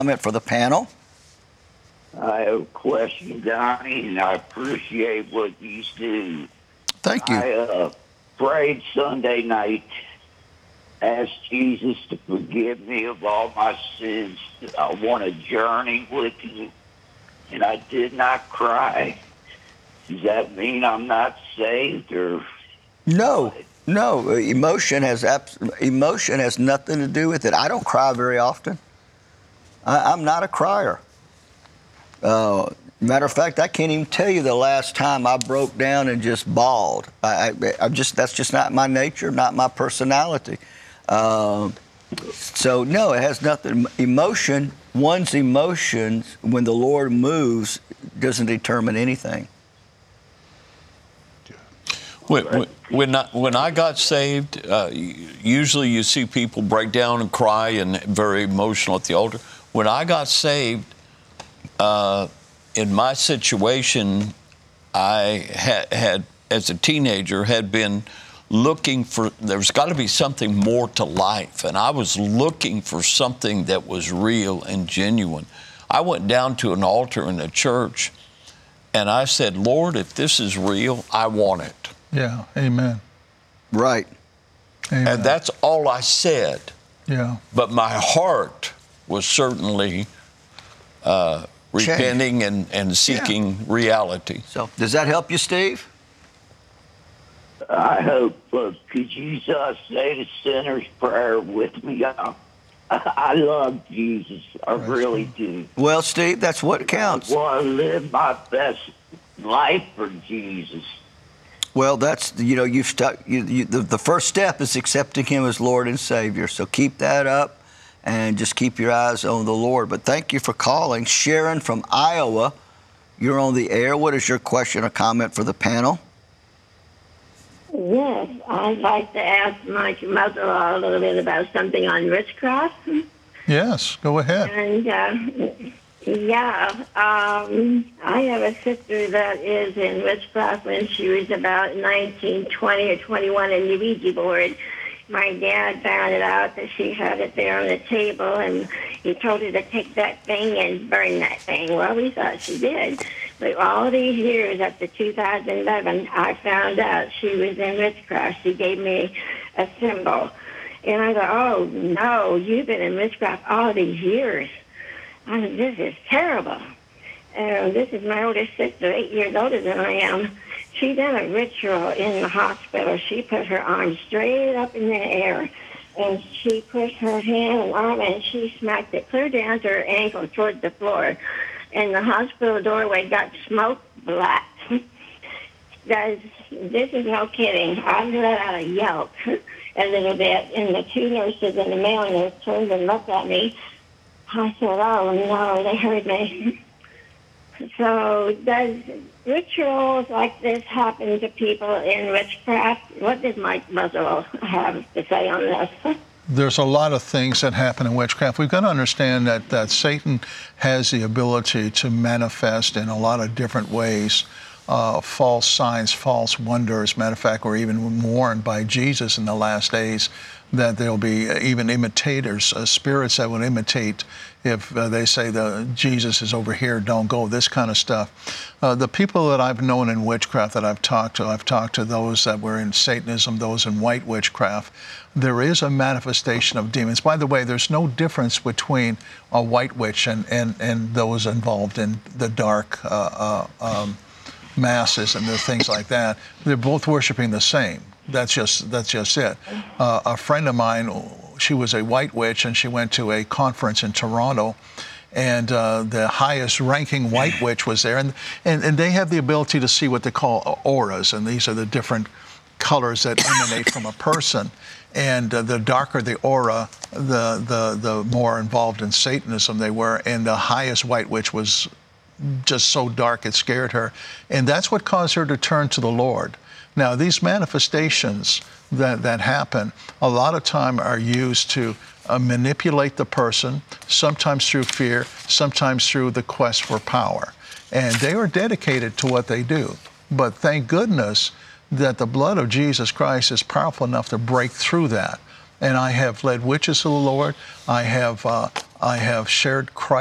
Comment for the panel. I have a question, Donnie, and I appreciate what you do. Thank you. I prayed Sunday night, asked Jesus to forgive me of all my sins. I want to journey with you, and I did not cry. Does that mean I'm not saved, or No, no. Emotion has nothing to do with it. I don't cry very often. I'm not a crier. Matter of fact, I can't even tell you the last time I broke down and just bawled. That's just not my nature, not my personality. So no, it has nothing. One's emotions, when the Lord moves, doesn't determine anything. When I got saved, usually you see people break down and cry and very emotional at the altar. When I got saved, in my situation, I had as a teenager, had been looking for, there's got to be something more to life. And I was looking for something that was real and genuine. I went down to an altar in a church and I said, Lord, if this is real, I want it. Yeah, amen. Right. Amen. And that's all I said. Yeah. But my heart was certainly repenting and seeking reality. So does that help you, Steve? I hope, could you say the sinner's prayer with me? I love Jesus. I really do. Well, Steve, that's what counts. I want to live my best life for Jesus. Well, that's, you've stuck. The first step is accepting Him as Lord and Savior. So keep that up and just keep your eyes on the Lord. But thank you for calling. Sharon from Iowa, you're on the air. What is your question or comment for the panel? Yes, I'd like to ask Mike mother-in-law a little bit about something on witchcraft. Yes, go ahead. And, I have a sister that is in witchcraft. When she was about 19, 20, or 21 in the Ouija board, my dad found it out that she had it there on the table, and he told her to take that thing and burn that thing. Well, we thought she did. But all these years, after 2011, I found out she was in witchcraft. She gave me a symbol. And I thought, oh, no, you've been in witchcraft all these years. I said, this is terrible. This is my older sister, 8 years older than I am. She done a ritual in the hospital. She put her arm straight up in the air, and she pushed her hand and arm, and she smacked it clear down to her ankle towards the floor. And the hospital doorway got smoke black. This is no kidding. I let out a yelp a little bit, and the two nurses and the male nurse turned and looked at me. I said, oh, no, they heard me. So does rituals like this happen to people in witchcraft? What does Mike Muzzle have to say on this? There's a lot of things that happen in witchcraft. We've got to understand that Satan has the ability to manifest in a lot of different ways. False signs, false wonders. Matter of fact, we're even warned by Jesus in the last days that there'll be even imitators, spirits that will imitate if they say Jesus is over here, don't go, this kind of stuff. The people that I've known in witchcraft that I've talked to those that were in Satanism, those in white witchcraft. There is a manifestation of demons. By the way, there's no difference between a white witch and those involved in the dark masses and the things like that. They're both worshiping the same. That's just it. A friend of mine, she was a white witch, and she went to a conference in Toronto, and the highest ranking white witch was there, and they have the ability to see what they call auras, and these are the different colors that emanate from a person. And the darker the aura, the more involved in Satanism they were, and the highest white witch was just so dark it scared her, and that's what caused her to turn to the Lord. Now, these manifestations that happen a lot of time are used to manipulate the person, sometimes through fear, sometimes through the quest for power. And they are dedicated to what they do. But thank goodness that the blood of Jesus Christ is powerful enough to break through that. And I have led witches to the Lord. I have I have shared Christ